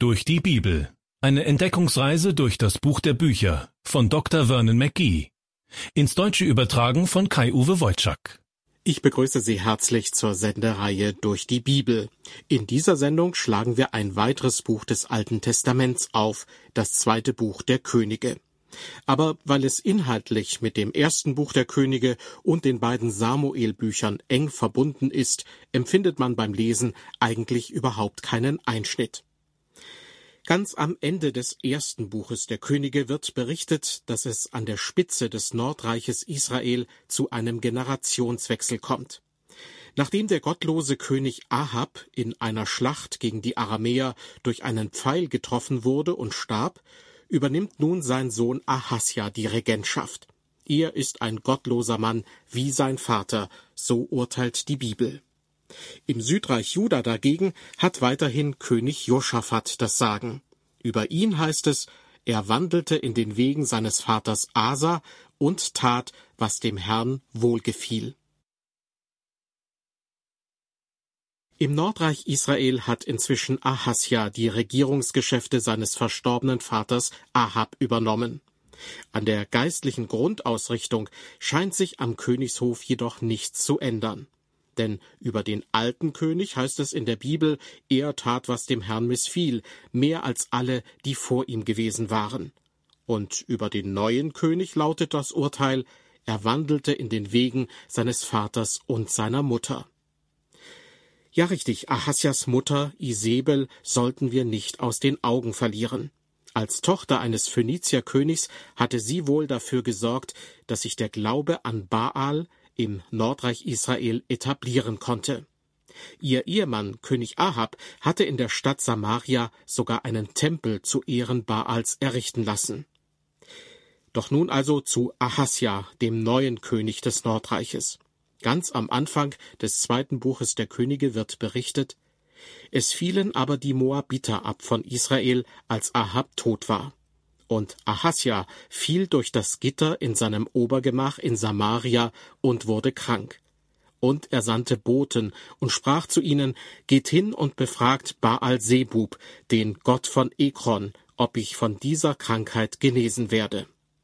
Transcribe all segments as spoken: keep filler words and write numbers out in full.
durch die Bibel. Eine Entdeckungsreise durch das Buch der Bücher von Doktor Vernon McGee. Ins Deutsche übertragen von Kai-Uwe Wojczak. Ich begrüße Sie herzlich zur Sendereihe Durch die Bibel. In dieser Sendung schlagen wir ein weiteres Buch des Alten Testaments auf, das zweite Buch der Könige. Aber weil es inhaltlich mit dem ersten Buch der Könige und den beiden Samuel-Büchern eng verbunden ist, empfindet man beim Lesen eigentlich überhaupt keinen Einschnitt. Ganz am Ende des ersten Buches der Könige wird berichtet, dass es an der Spitze des Nordreiches Israel zu einem Generationswechsel kommt. Nachdem der gottlose König Ahab in einer Schlacht gegen die Aramäer durch einen Pfeil getroffen wurde und starb, übernimmt nun sein Sohn Ahasja die Regentschaft. Er ist ein gottloser Mann wie sein Vater, so urteilt die Bibel. Im Südreich Juda dagegen hat weiterhin König Josaphat das Sagen. Über ihn heißt es, er wandelte in den Wegen seines Vaters Asa und tat, was dem Herrn wohlgefiel. Im Nordreich Israel hat inzwischen Ahasja die Regierungsgeschäfte seines verstorbenen Vaters Ahab übernommen. An der geistlichen Grundausrichtung scheint sich am Königshof jedoch nichts zu ändern. Denn über den alten König heißt es in der Bibel, er tat, was dem Herrn missfiel, mehr als alle, die vor ihm gewesen waren. Und über den neuen König lautet das Urteil, er wandelte in den Wegen seines Vaters und seiner Mutter. Ja, richtig, Ahasjas Mutter Isebel sollten wir nicht aus den Augen verlieren. Als Tochter eines Phönizierkönigs hatte sie wohl dafür gesorgt, dass sich der Glaube an Baal im Nordreich Israel etablieren konnte. Ihr Ehemann, König Ahab, hatte in der Stadt Samaria sogar einen Tempel zu Ehren Baals errichten lassen. Doch nun also zu Ahasja, dem neuen König des Nordreiches. Ganz am Anfang des zweiten Buches der Könige wird berichtet, es fielen aber die Moabiter ab von Israel, als Ahab tot war. Und Ahasja fiel durch das Gitter in seinem Obergemach in Samaria und wurde krank. Und er sandte Boten und sprach zu ihnen, geht hin und befragt Baal-Sebub, den Gott von Ekron, ob ich von dieser Krankheit genesen werde.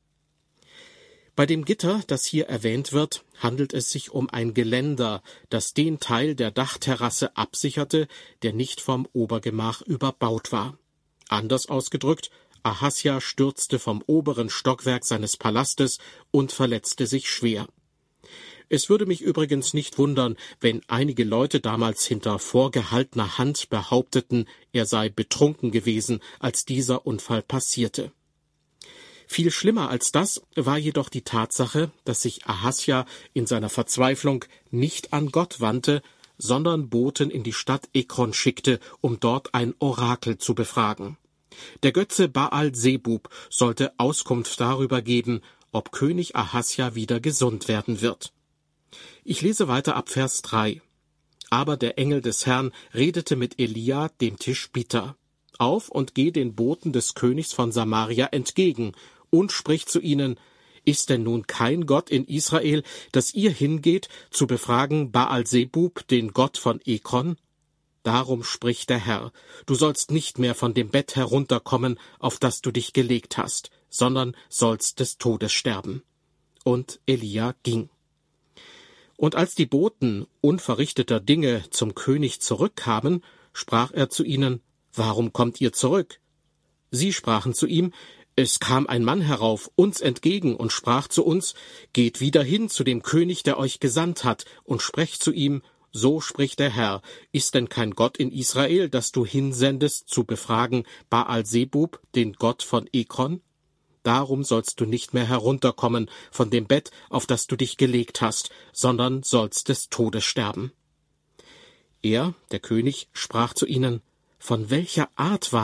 Bei dem Gitter, das hier erwähnt wird, handelt es sich um ein Geländer, das den Teil der Dachterrasse absicherte, der nicht vom Obergemach überbaut war. Anders ausgedrückt, Ahasja stürzte vom oberen Stockwerk seines Palastes und verletzte sich schwer. Es würde mich übrigens nicht wundern, wenn einige Leute damals hinter vorgehaltener Hand behaupteten, er sei betrunken gewesen, als dieser Unfall passierte. Viel schlimmer als das war jedoch die Tatsache, dass sich Ahasja in seiner Verzweiflung nicht an Gott wandte, sondern Boten in die Stadt Ekron schickte, um dort ein Orakel zu befragen. Der Götze Baal-Sebub sollte Auskunft darüber geben, ob König Ahasja wieder gesund werden wird. Ich lese weiter ab Vers drei. Aber der Engel des Herrn redete mit Elia, dem Tischbiter. Auf und geh den Boten des Königs von Samaria entgegen und sprich zu ihnen, ist denn nun kein Gott in Israel, dass ihr hingeht, zu befragen Baal-Sebub, den Gott von Ekron? Darum spricht der Herr, du sollst nicht mehr von dem Bett herunterkommen, auf das du dich gelegt hast, sondern sollst des Todes sterben. Und Elia ging. Und als die Boten unverrichteter Dinge zum König zurückkamen, sprach er zu ihnen, warum kommt ihr zurück? Sie sprachen zu ihm, es kam ein Mann herauf uns entgegen und sprach zu uns, geht wieder hin zu dem König, der euch gesandt hat, und sprecht zu ihm, so spricht der Herr, ist denn kein Gott in Israel, dass du hinsendest, zu befragen Baal-Sebub, den Gott von Ekron? Darum sollst du nicht mehr herunterkommen von dem Bett, auf das du dich gelegt hast, sondern sollst des Todes sterben. Er, der König, sprach zu ihnen, von welcher Art war